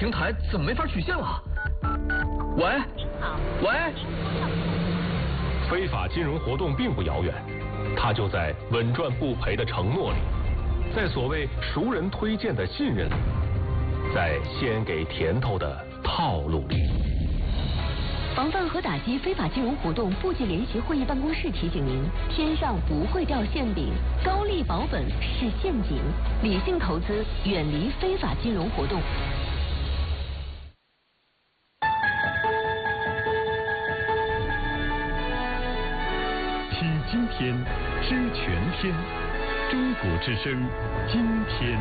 平台怎么没法取现了？喂，喂， 非法金融活动并不遥远，它就在稳赚不赔的承诺里，在所谓熟人推荐的信任里，在先给甜头的套路里。 防范和打击非法金融活动部级联席会议办公室提醒您：天上不会掉馅饼，高利保本是陷阱，理性投资，远离非法金融活动。 听今天，知全天，中国之声，今天。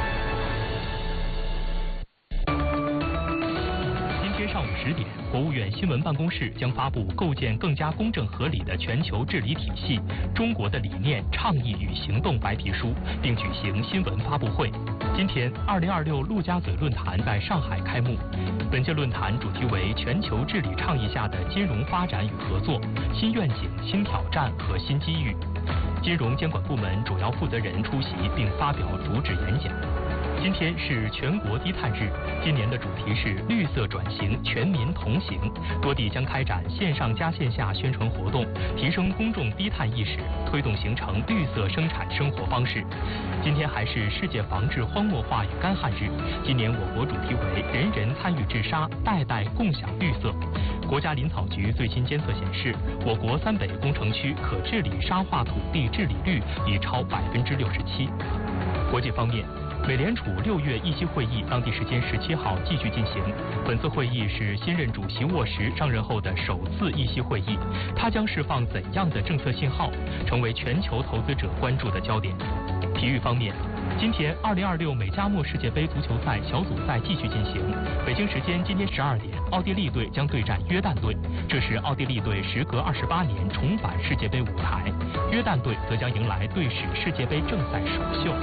上午10点，国务院新闻办公室将发布构建更加公正合理的全球治理体系——中国的理念、倡议与行动白皮书，并举行新闻发布会。今天，2026陆家嘴论坛在上海开幕。本届论坛主题为全球治理倡议下的金融发展与合作：新愿景、新挑战和新机遇。金融监管部门主要负责人出席并发表主旨演讲。今天是全国低碳日，今年的主题是绿色转型，全民同行。多地将开展线上加线下宣传活动，提升公众低碳意识，推动形成绿色生产生活方式。今天还是世界防治荒漠化与干旱日，今年我国主题为人人参与治沙，代代共享绿色。国家林草局最新监测显示，我国3北工程区可治理沙化土地治理率已超67%。国际方面，美联储6月议息会议当地时间17号继续进行。本次会议是新任主席沃什上任后的首次议息会议，它将释放怎样的政策信号，成为全球投资者关注的焦点。体育方面，今天2026美加墨世界杯足球赛小组赛继续进行。北京时间今天12点，奥地利队将对战约旦队，这是奥地利队时隔28年重返世界杯舞台，约旦队则将迎来队史世界杯正赛首秀。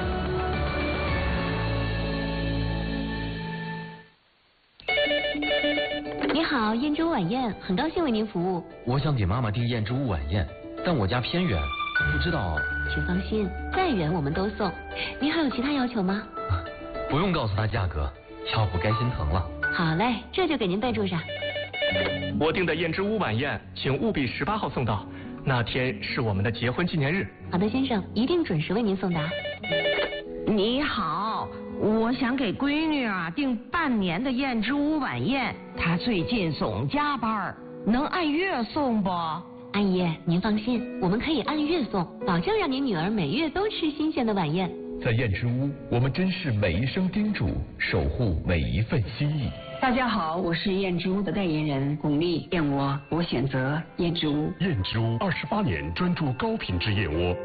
你好，燕之屋晚宴，很高兴为您服务。 我想给妈妈订燕之屋晚宴，但我家偏远，不知道。 请放心，再远我们都送。您还有其他要求吗？ 不用告诉她价格，要不该心疼了。 好嘞，这就给您备注上。 我订的燕之屋晚宴，请务必18号送到，那天是我们的结婚纪念日。 好的，先生，一定准时为您送达。 你好，我想给闺女订半年的燕之屋晚宴，她最近总加班，能按月送不？ 阿姨，您放心，我们可以按月送，保证让您女儿每月都吃新鲜的晚宴。 在燕之屋，我们珍视每一声叮嘱，守护每一份心意。 大家好，我是燕之屋的代言人巩俐，燕窝我选择燕之屋。 燕之屋28年专注高品质燕窝。